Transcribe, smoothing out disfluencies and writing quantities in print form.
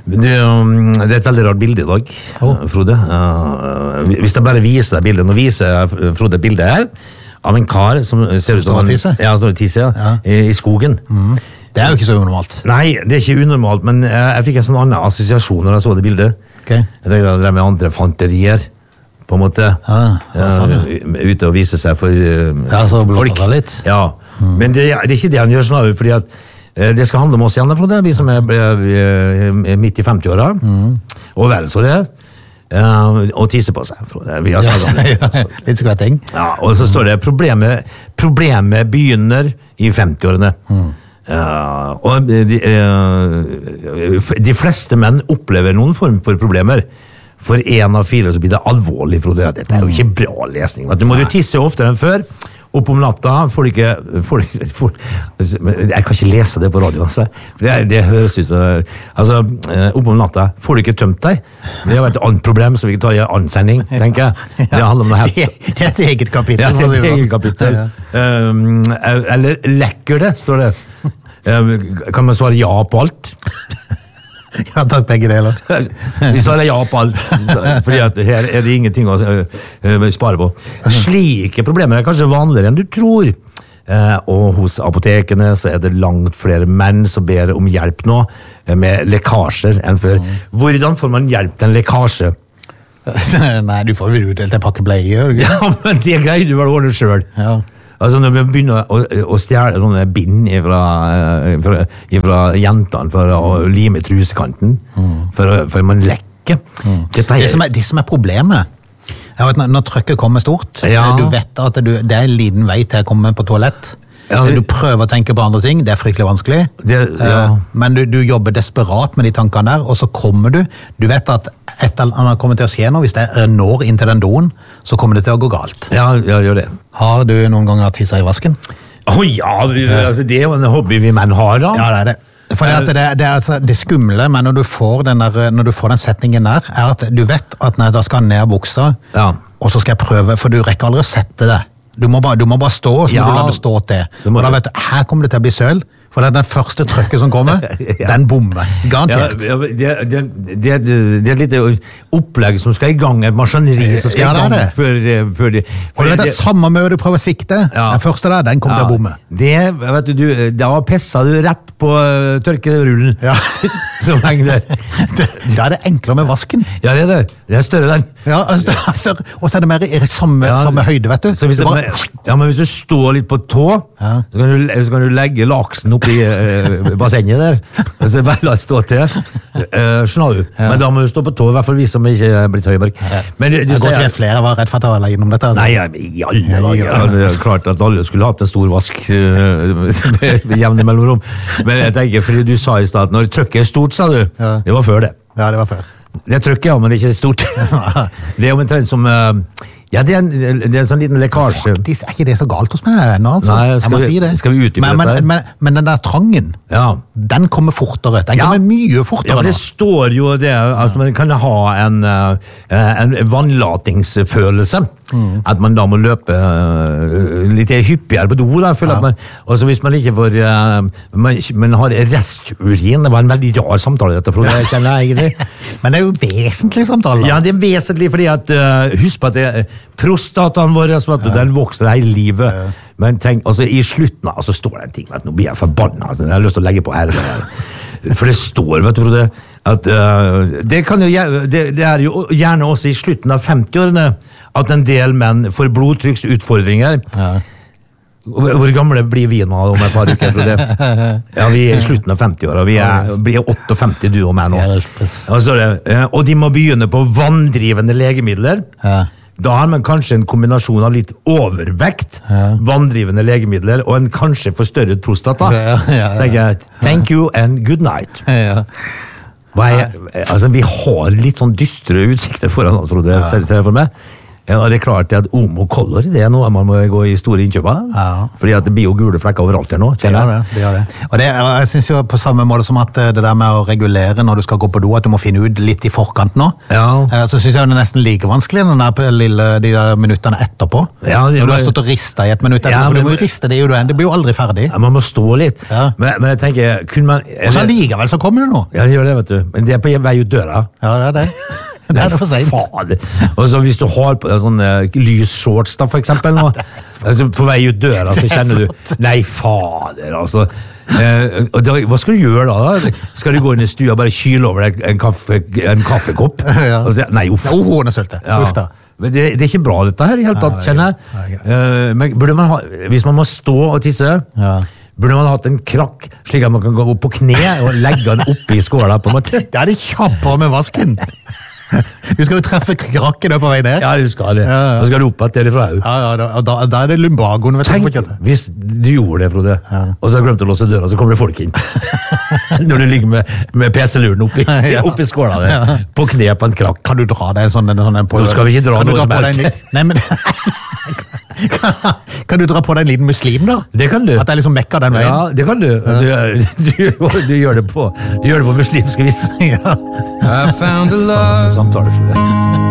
Det er et veldig rart bilde I dag, Frode. Hvis jeg bare viser deg bildet, nå viser jeg Frode bildet her, av en kar som ser ut som en tisse, I skogen. Det jo ikke så unormalt. Nei, det ikke unormalt, men jeg fikk en sånn annen assosiasjon når jeg så det bildet. Jeg tenkte at det med andre fanterier, på en måte, ute og vise seg for så folk. Litt. Ja, men det ikke det han gjør sånn, fordi at det skal handle om oss igjen, Frode, vi som midt I 50-åra, og vel så det, og tisse på seg, Frode. Vi har snakket om det. Litt skvetting. Ja, og så står det, problemet begynner I 50-årene. Og de fleste menn opplever noen form for problemer. For 1 av 4 så blir det alvorlig, Frode. Dette jo ikke bra lesning. Du må jo tisse oftere enn før. Opp om natta får du ikke... jeg kan ikke lese det på radio, altså. Det høres ut som... Altså, opp om natta får du ikke tømt deg. Det et annet problem som vi kan ta I en annen sending, tenker jeg. Det handler om noe helt... Det et eget kapittel. Ja, det et eget kapittel. Eller lekker det, står det. Kan man svare ja på alt? Ja, takk begge deler. Vi svarer ja på alt, fordi at her det ingenting å spare på. Slike problemer kanskje vanligere enn du tror. Og hos apotekene så det langt flere menn som ber om hjelp nå med lekkasjer enn før. Hvordan får man hjelp til en lekkasje? Nei, du får vel utdelt en pakke bleier. Ja, men det greier du vel å ordne selv. Ja. Altså når vi begynner å stjele sånne bind fra jentene for å lime trusekanten, for man lekker. Det som problemet, når trykket kommer stort, du vet at det en liten vei til å komme på toalett, du prøver å tenke på andre ting, det fryktelig vanskelig, men du jobber desperat med de tankene der, og så kommer du vet at et eller annet kommer til å skje nå, hvis det når inn til den doen, så kommer det til å gå galt. Ja, gjør det. Har du noen ganger tisset I vasken? Altså, det jo en hobby vi menn har da. Ja, det. For det skumle, men når du får den setningen der, at du vet at da skal jeg ned buksa, og så skal jeg prøve, for du rekker aldri å sette det. Du må bare stå, så må du la det stå til. Og da vet du, her kommer det til å bli søl, for det den første trykket som kommer, den bomber, garantert. Det litt opplegg som skal I gang, et maskineri som skal I gang før de... Og det samme med du prøver å sikte, den første der, den kommer til å bomme. Vet du, da pisser du rett på tørkerullen. Ja. Så lenge det. Da det enklere med vasken. Ja, det større den. Ja, og så det mer I samme høyde, vet du. Men hvis du står litt på tå, så kan du legge laksen opp I bassenget der, og så bare la det stå til. Skjønner du? Men da må du stå på tå, I hvert fall vi som ikke blitt Høyberg. Men det har gått ved flere, var redd for at jeg var innom dette. Nei, I alle dager. Det klart at alle skulle hatt en stor vask med jevne mellomrom. Men jeg tenker, fordi du sa I stedet, når trykket stort, sa du, det var før det. Ja, det var før. Det trykket, men det ikke stort. Det jo en trend som... Ja, det en sånn liten lekkasje. Faktisk ikke det så galt hos meg ennå, altså. Nei, jeg må si det. Skal vi utdype dette? Men den der trangen, den kommer fortere. Den kommer mye fortere. Ja, for det står jo det, altså man kan ha en vannlatingsfølelse, at man da må løpe litt hyppigere på do, da, føler at man, og så hvis man ikke får, man har resturin, det var en veldig rar samtale dette, for det kjenner jeg egentlig. Men det jo vesentlig samtale. Ja, det vesentlig, fordi at, husk på at det prostataen vår, den vokser hele livet. Men tenk, altså i slutten, altså står det en ting, vet du, nå blir jeg forbannet, altså, jeg har lyst til å legge på ære. For det står, vet du, Frode, at det jo gjerne også i slutten av 50-årene at en del menn får blodtrykksutfordringer. Hvor gamle blir vi nå om et par uker, Frode? Ja, vi I slutten av 50-åra, vi blir 58 du og meg nå. Og de må begynne på vanndrivende legemidler. Da har man kanskje en kombinasjon av litt overvekt, vanndrivende legemidler, og en kanskje forstørret prostata. Så tenker jeg, thank you and good night. Altså, vi har litt sånn dystre utsikter foran oss, Frode, ser du for meg? Ja, det er klart at Omo Color, det er noe man må gå i store innkjøper. Ja. Fordi at det blir jo gule flekker overalt her nå, kjenner jeg. Det gjør det. Og jeg synes jo på samme måte som at det der med å regulere når du skal gå på do, at du må finne ut litt i forkant nå. Ja. Så synes jeg det er nesten like vanskelig de der minuttene etterpå. Ja, når du har stått og ristet i et minutt etterpå, for du må jo riste det, det blir jo aldri ferdig. Ja, man må stå litt. Ja. Men jeg tenker, kunne man... Og så likevel så kommer det nå. Ja, det gjør det, vet du. Men det er på vei ut døra. Ja, det er det. Det er det for sent. Fader. Og så hvis du har sånn lys shorts da, for eksempel, nå, altså, på vei ut døra, så kjenner du, nei, fader, altså. Hva skal du gjøre da? Skal du gå inn i stua og bare kyle over deg en kaffekopp? Ja. Og si, nei, uff. Hånesølte. Uff da. Men det er ikke bra dette her, i hele tatt, kjenner jeg. Men burde man ha, hvis man må stå og tisse, burde man hatt en krakk, slik at man kan gå opp på kne og legge den oppi skåla på en måte. Ja, det kjapper med vasken. Du skal jo treffe krakken på vei ned. Ja, du skal det. Da skal du opp etter det fra au. Ja, da er det lumbagoen. Tenk, hvis du gjorde det, Frode, og så har du glemt å låse døra, så kommer det folk inn. Når du ligger med PC-luren oppi skåla der, på kne på en krakk. Kan du dra deg en sånn på... Nå skal vi ikke dra noe som helst. Nei, men... Kan du dra på deg en liten muslim da? Det kan du. At det er liksom mekka den veien? Ja, det kan du. Du gjør det på muslimsk vis. Ja. I found a love. Samtale for det.